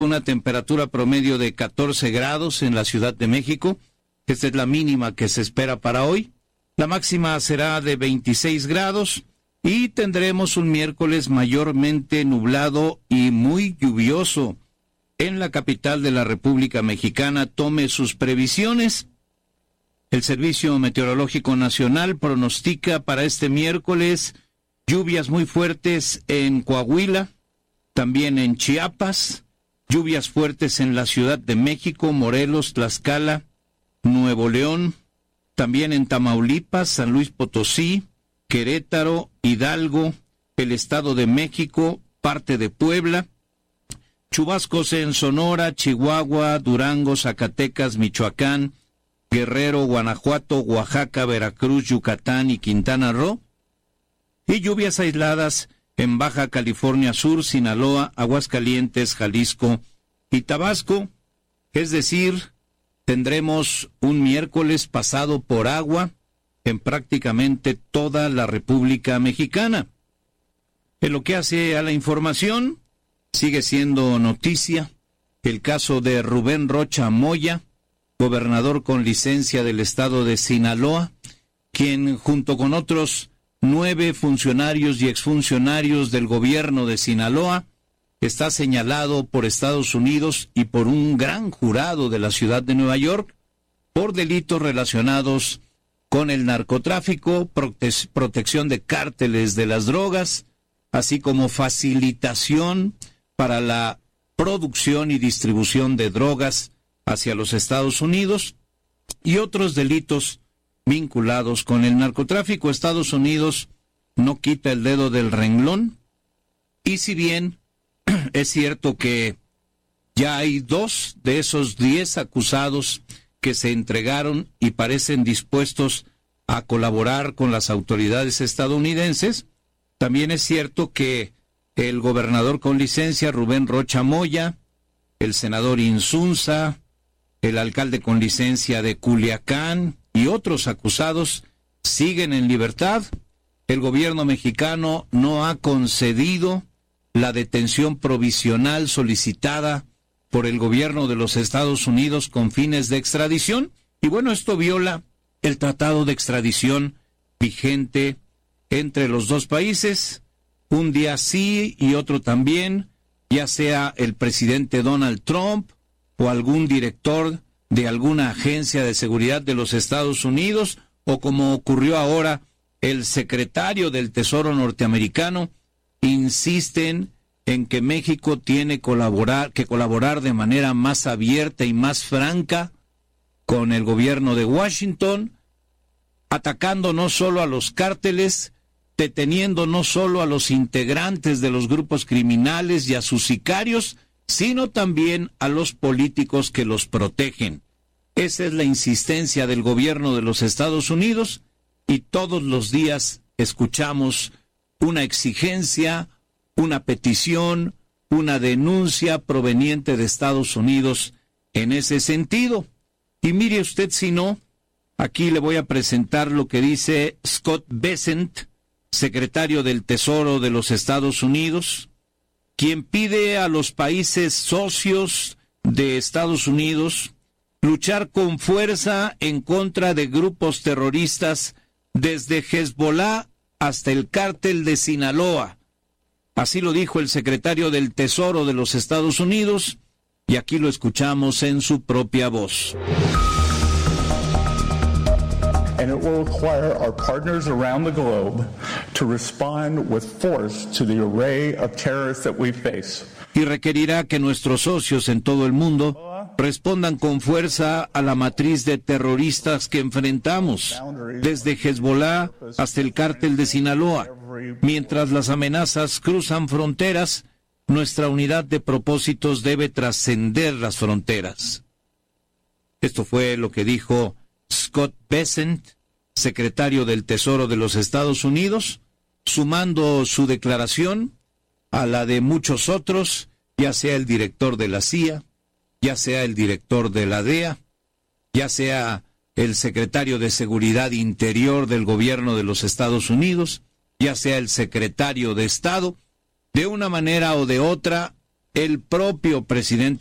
una temperatura promedio de 14 grados en la Ciudad de México. Esta es la mínima que se espera para hoy. La máxima será de 26 grados y tendremos un miércoles mayormente nublado y muy lluvioso. En la capital de la República Mexicana, tome sus previsiones. El Servicio Meteorológico Nacional pronostica para este miércoles lluvias muy fuertes en Coahuila, también en Chiapas, lluvias fuertes en la Ciudad de México, Morelos, Tlaxcala, Nuevo León, también en Tamaulipas, San Luis Potosí, Querétaro, Hidalgo, el Estado de México, parte de Puebla, chubascos en Sonora, Chihuahua, Durango, Zacatecas, Michoacán, Guerrero, Guanajuato, Oaxaca, Veracruz, Yucatán y Quintana Roo, y lluvias aisladas en Baja California Sur, Sinaloa, Aguascalientes, Jalisco y Tabasco. Es decir, tendremos un miércoles pasado por agua en prácticamente toda la República Mexicana. En lo que hace a la información, sigue siendo noticia el caso de Rubén Rocha Moya, gobernador con licencia del estado de Sinaloa, quien junto con otros 9 funcionarios y exfuncionarios del gobierno de Sinaloa está señalado por Estados Unidos y por un gran jurado de la ciudad de Nueva York por delitos relacionados con el narcotráfico, protección de cárteles de las drogas, así como facilitación para la producción y distribución de drogas hacia los Estados Unidos y otros delitos vinculados con el narcotráfico. Estados Unidos no quita el dedo del renglón, y si bien es cierto que ya hay 2 de esos 10 acusados que se entregaron y parecen dispuestos a colaborar con las autoridades estadounidenses, también es cierto que el gobernador con licencia, Rubén Rocha Moya, el senador Insunza, el alcalde con licencia de Culiacán y otros acusados siguen en libertad. El gobierno mexicano no ha concedido la detención provisional solicitada por el gobierno de los Estados Unidos con fines de extradición. Y bueno, esto viola el tratado de extradición vigente entre los dos países. Un día sí y otro también, ya sea el presidente Donald Trump o algún director de alguna agencia de seguridad de los Estados Unidos, o como ocurrió ahora, el secretario del Tesoro norteamericano, insisten en que México tiene que colaborar de manera más abierta y más franca con el gobierno de Washington, atacando no solo a los cárteles, deteniendo no solo a los integrantes de los grupos criminales y a sus sicarios, sino también a los políticos que los protegen. Esa es la insistencia del gobierno de los Estados Unidos, y todos los días escuchamos una exigencia, una petición, una denuncia proveniente de Estados Unidos en ese sentido. Y mire usted si no, aquí le voy a presentar lo que dice Scott Bessent, secretario del Tesoro de los Estados Unidos, quien pide a los países socios de Estados Unidos luchar con fuerza en contra de grupos terroristas desde Hezbollah hasta el cártel de Sinaloa. Así lo dijo el secretario del Tesoro de los Estados Unidos, y aquí lo escuchamos en su propia voz. And it will require our partners around the globe to respond with force to the array of terrorists that we face. Y requerirá que nuestros socios en todo el mundo respondan con fuerza a la matriz de terroristas que enfrentamos, desde Hezbollah hasta el cártel de Sinaloa. Mientras las amenazas cruzan fronteras, nuestra unidad de propósitos debe trascender las fronteras. Esto fue lo que dijo Scott Bessent, secretario del Tesoro de los Estados Unidos, sumando su declaración a la de muchos otros, ya sea el director de la CIA, ya sea el director de la DEA, ya sea el secretario de Seguridad Interior del gobierno de los Estados Unidos, ya sea el secretario de Estado. De una manera o de otra, el propio presidente